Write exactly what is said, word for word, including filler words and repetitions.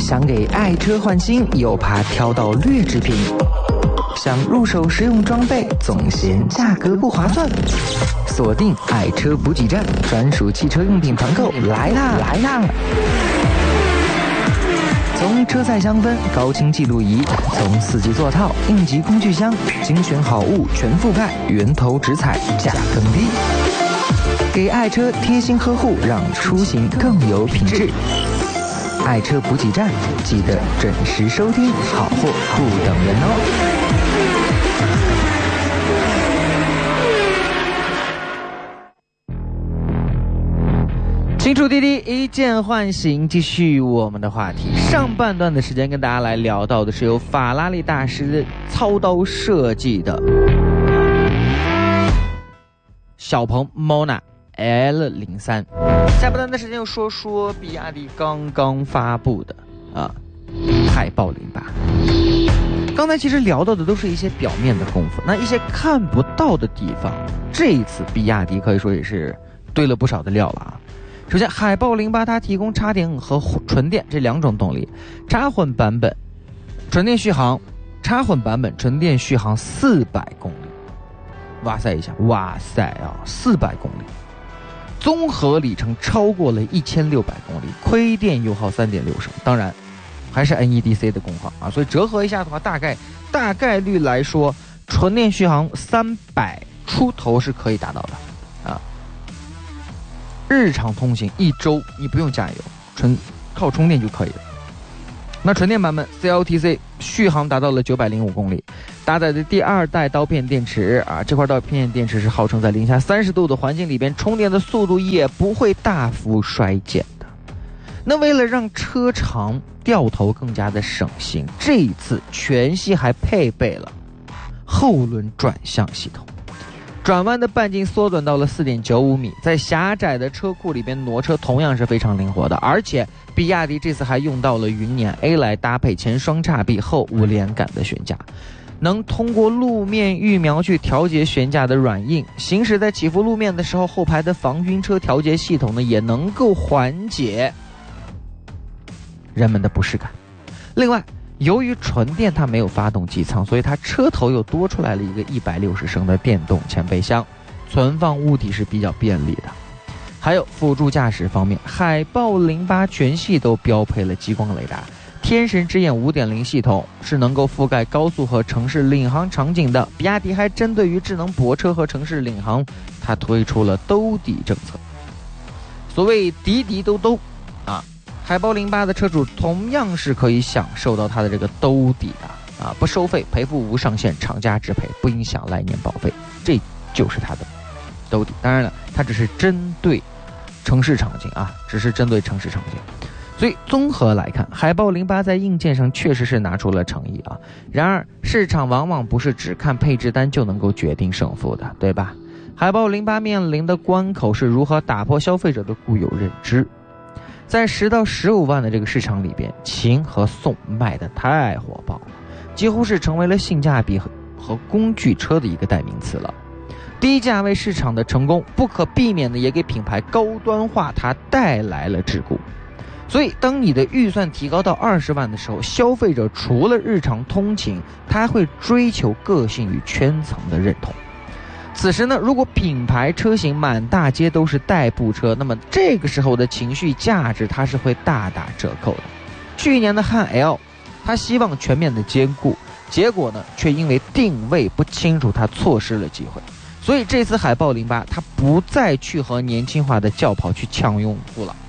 想给爱车换新，又怕挑到劣质品，想入手实用装备，总嫌价格不划算。锁定爱车补给站，专属汽车用品团购来啦来啦！从车载香氛、高清记录仪，从四季座套、应急工具箱，精选好物全覆盖，源头直采，价更低。给爱车贴心呵护，让出行更有品质。爱车补给站，记得准时收听，好货不等人哦。新出滴滴一键唤醒，继续我们的话题。上半段的时间跟大家来聊到的是由法拉利大师操刀设计的小鹏 Mona L 零三。下半段的时间又说说比亚迪刚刚发布的啊海豹零八。刚才其实聊到的都是一些表面的功夫，那一些看不到的地方，这一次比亚迪可以说也是堆了不少的料了啊。首先，海豹零八它提供插电和纯电这两种动力，插混版本纯电续航，插混版本纯电续航四百公里。哇塞一下，哇塞啊，四百公里，综合里程超过了一千六百公里，亏电油耗 三点六升，当然还是 N E D C 的功耗啊，所以折合一下的话，大概大概率来说，纯电续航三百出头是可以达到的啊。日常通行一周你不用加油，纯靠充电就可以了。那纯电版本 C L T C 续航达到了九百零五公里，搭载的第二代刀片电池啊，这块刀片电池是号称在零下三十度的环境里边充电的速度也不会大幅衰减的。那为了让车长掉头更加的省心，这一次全系还配备了后轮转向系统。转弯的半径缩短到了 四点九五米，在狭窄的车库里边挪车同样是非常灵活的，而且比亚迪这次还用到了云辇 A 来搭配前双叉臂后五连杆的悬架，能通过路面预瞄去调节悬架的软硬，行驶在起伏路面的时候，后排的防晕车调节系统呢也能够缓解人们的不适感。另外，由于纯电它没有发动机舱，所以它车头又多出来了一个一百六十升的电动前备箱，存放物体是比较便利的。还有辅助驾驶方面，海豹零八全系都标配了激光雷达，天神之眼 五点零 系统是能够覆盖高速和城市领航场景的。比亚迪还针对于智能泊车和城市领航，它推出了兜底政策。所谓滴滴兜兜啊，海豹零八的车主同样是可以享受到它的这个兜底的啊，不收费，赔付无上限，厂家直赔，不影响来年保费，这就是它的兜底。当然了，它只是针对城市场景啊，只是针对城市场景。所以综合来看，海豹零八在硬件上确实是拿出了诚意啊。然而，市场往往不是只看配置单就能够决定胜负的，对吧？海豹零八面临的关口是如何打破消费者的固有认知。在十到十五万的这个市场里边，秦和宋卖的太火爆了，几乎是成为了性价比和和工具车的一个代名词了。低价位市场的成功，不可避免的也给品牌高端化它带来了桎梏。所以当你的预算提高到二十万的时候，消费者除了日常通勤，他会追求个性与圈层的认同。此时呢，如果品牌车型满大街都是代步车，那么这个时候的情绪价值它是会大打折扣的。去年的汉 L， 它希望全面的兼顾，结果呢，却因为定位不清楚，它错失了机会。所以这次海豹零八，它不再去和年轻化的轿跑去抢用户了，